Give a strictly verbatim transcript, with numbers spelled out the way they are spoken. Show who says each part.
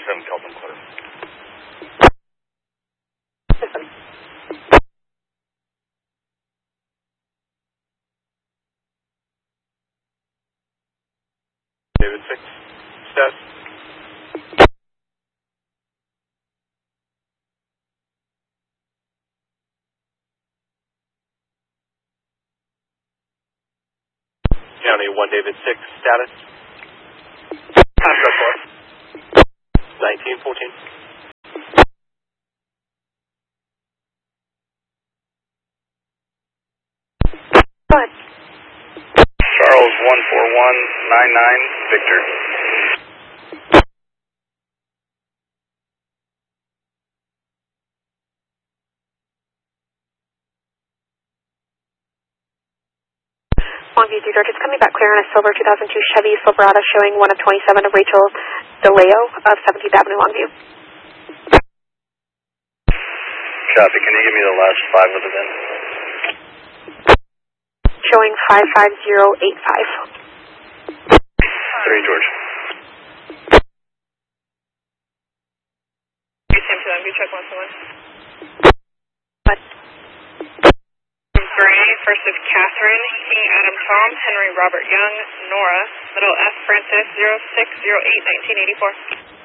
Speaker 1: seven, Kelton Quarter.
Speaker 2: System.
Speaker 1: David six, status. County one, David six, status. Contract four. nineteen fourteen.
Speaker 2: Go ahead.
Speaker 1: Charles one four one nine nine, Victor.
Speaker 2: Longview three George, it's coming back clear on a silver two thousand two Chevy Silverado showing one of twenty-seven of Rachel DeLeo of seventeenth Avenue, Longview.
Speaker 1: Copy, can you give me the last five of it then?
Speaker 2: Showing five five zero eight five.
Speaker 1: three George.
Speaker 3: Sam two Longview, check one one.
Speaker 2: What?
Speaker 3: Gray, first is Catherine, King Adam Tom, Henry Robert Young, Nora, middle F Francis, zero six zero eight nineteen eighty-four.